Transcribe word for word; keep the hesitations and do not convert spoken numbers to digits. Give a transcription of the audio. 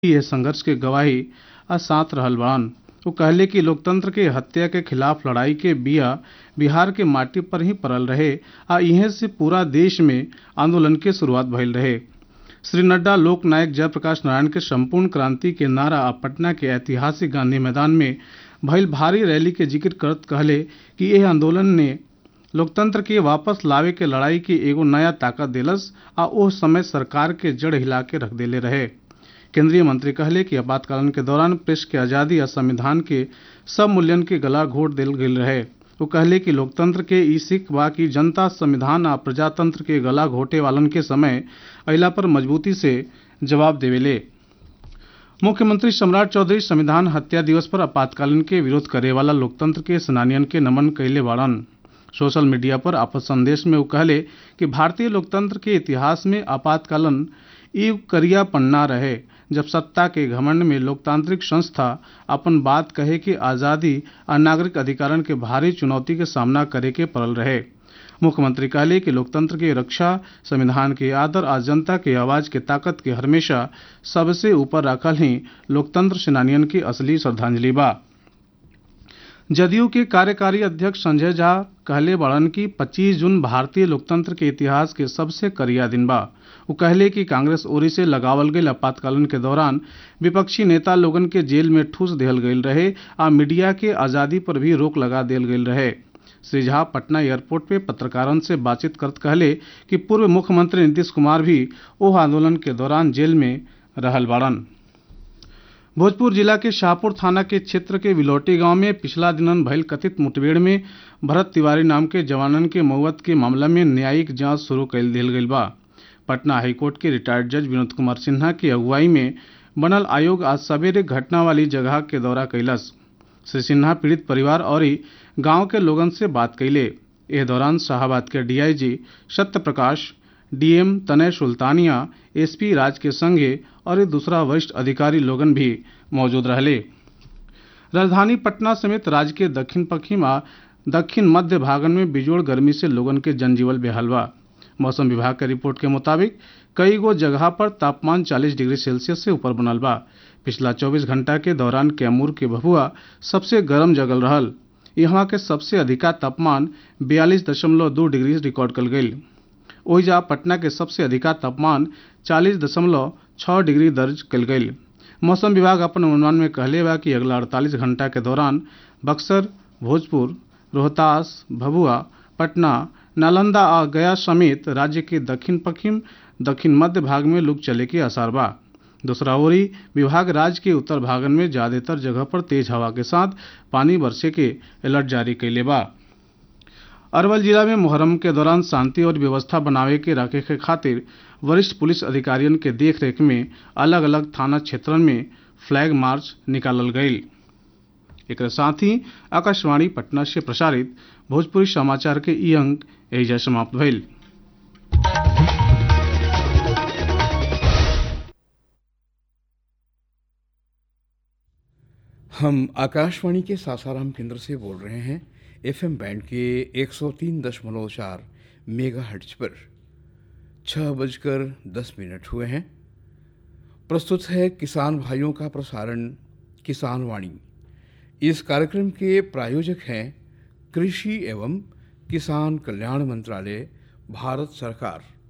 ये संघर्ष के गवाही आ साथ रहल बाड़न। वो कहले कि लोकतंत्र के हत्या के खिलाफ लड़ाई के बिया बिहार के माटी पर ही पड़ल रहे आ इहे से पूरा देश में आंदोलन के शुरुआत भइल रहे। श्री नड्डा लोक नायक जयप्रकाश नारायण के संपूर्ण क्रांति के नारा आ पटना के ऐतिहासिक गांधी मैदान में भइल भारी रैली के जिक्र करत कहले कि यह आंदोलन ने लोकतंत्र के वापस लावे के लड़ाई के एगो नया ताकत देलस आ ओह समय सरकार के जड़ हिला के रख देले रहे। केंद्रीय मंत्री कहले कि आपातकालीन के दौरान प्रेस के आजादी आ संविधान के सब मूल्यन के गला घोट देल गेल रहे। वो कहले कि लोकतंत्र के ई सीख बा कि जनता संविधान आ प्रजातंत्र के गला घोटे वालन के समय अइला पर मजबूती से जवाब देवेले। मुख्यमंत्री सम्राट चौधरी संविधान हत्या दिवस पर आपातकालीन के विरोध करे वाला लोकतंत्र के सेनानियन के नमन कैले बाड़न। सोशल मीडिया पर आपन संदेश में वो कहले कि भारतीय लोकतंत्र के इतिहास में आपातकालीन ई करिया पन्ना रहे जब सत्ता के घमंड में लोकतांत्रिक संस्था अपन बात कहे के आजादी और नागरिक अधिकारन के भारी चुनौती के सामना करे के पड़ल रहे। मुख्यमंत्री कहले कि लोकतंत्र के रक्षा, संविधान के आदर और जनता के आवाज के ताकत के हमेशा सबसे ऊपर रखल ही लोकतंत्र सेनानियन की असली श्रद्धांजलि बा। जदयू के कार्यकारी अध्यक्ष संजय झा कहले बाड़न कि पच्चीस जून भारतीय लोकतंत्र के इतिहास के सबसे करिया दिन बा। वो कहले कि कांग्रेस ओरी से लगावल गई आपातकालीन के दौरान विपक्षी नेता लोगन के जेल में ठूस देहल गईल रहे आ मीडिया के आजादी पर भी रोक लगा देल गईल रहे। श्री झा पटना एयरपोर्ट पे पत्रकारन से बातचीत करत कहले कि पूर्व मुख्यमंत्री नीतीश कुमार भी ओह आंदोलन के दौरान जेल में रहल बाड़न। भोजपुर जिला के शाहपुर थाना के क्षेत्र के विलौटी गांव में पिछला दिनन भइल कथित मुठभेड़ में भरत तिवारी नाम के जवानन के मौत के मामला में न्यायिक जांच शुरू कर दिल गई बा। पटना हाईकोर्ट के रिटायर्ड जज विनोद कुमार सिन्हा की अगुवाई में बनल आयोग आज सवेरे घटना वाली जगह के दौरा कैलस। श्री सिन्हा पीड़ित परिवार और गांव के लोगन से बात कैले। एह दौरान शाहबाद के डीआईजी सत्य प्रकाश, डीएम तनय सुल्तानिया, एसपी राज के संगे और दूसरा वरिष्ठ अधिकारी लोगन भी मौजूद रहले। राजधानी पटना समेत राज्य के दक्षिण पश्चिम आ दक्षिण मध्य भागन में बिजोड़ गर्मी से लोगन के जनजीवन बेहाल बा। मौसम विभाग के रिपोर्ट के मुताबिक कई गो जगह पर तापमान चालीस डिग्री सेल्सियस से ऊपर बनल बा। पिछला चौबीस घंटा के दौरान कैमूर के भभुआ सबसे गर्म जगल रहल। यहाँ के सबसे अधिका तापमान बयालीस दशमलव दो डिग्री रिकॉर्ड कल गई। ओहिजा पटना के सबसे अधिका तापमान चालीस दशमलव छह डिग्री दर्ज कल गई। मौसम विभाग अपन अनुमान में कहले बा कि अगला अड़तालीस घंटा के दौरान बक्सर, भोजपुर, रोहतास, भभुआ, पटना, नालंदा और गया समेत राज्य के दक्षिण पश्चिम दक्षिण मध्य भाग में लू चले के आसार बा। दूसरा ओरी विभाग राज्य के उत्तर भागन में ज्यादातर जगह पर तेज हवा के साथ पानी बरसे के अलर्ट जारी कैले बा। अरवल जिला में मुहर्रम के दौरान शांति और व्यवस्था बनावे के रखे के खातिर वरिष्ठ पुलिस अधिकारियों के देखरेख में अलग अलग थाना क्षेत्रन में फ्लैग मार्च निकालल गई। एक साथ ही आकाशवाणी पटना से प्रसारित भोजपुरी समाचार के ई अंक एहिजा समाप्त भइल। हम आकाशवाणी के सासाराम केंद्र से बोल रहे हैं एफएम बैंड के एक सौ तीन दशमलव चार मेगा हर्ट्ज पर। छह बजकर दस मिनट हुए हैं। प्रस्तुत है किसान भाइयों का प्रसारण किसान वाणी। इस कार्यक्रम के प्रायोजक हैं कृषि एवं किसान कल्याण मंत्रालय, भारत सरकार।